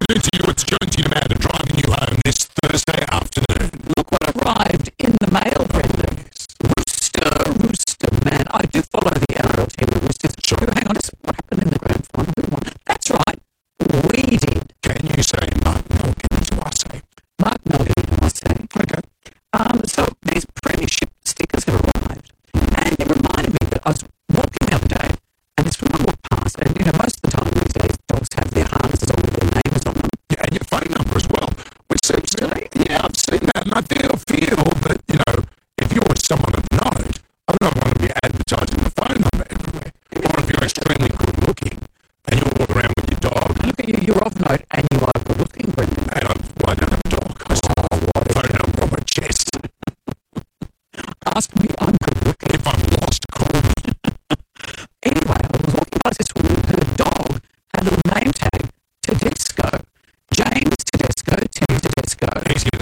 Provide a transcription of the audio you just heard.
afternoon to you. It's Jonesy the Man driving you home this Thursday afternoon. Look what arrived in the mail, Brendan. Rooster, man. I do follow the NRL team, the Roosters. Sure. Hang on, what happened in the grand final? Who won? That's right. We did. Can you say Mark Melkin? Do I say? Mark Melkin, I say. Okay. So these premiership stickers have arrived, and it reminded me that I was walking the other day, and this woman walked past, and most of the time these days dogs have their harnesses on with their names on them. Yeah, and your phone number as well. Which seems Really? Yeah, I've seen that, and I feel that if you're someone of note, I don't want to be advertising the phone number everywhere. Or if you're extremely good looking and you walk around with your dog. Look at you, you're of note, and you are good looking, Brendan. And I don't have a dog. I still have a phone number on my chest. Ask me, I'm good looking. If I'm lost, call me. Anyway, I was walking past this woman, her dog had a little name tag, Tedesco. James Tedesco, Tim Tedesco. He's going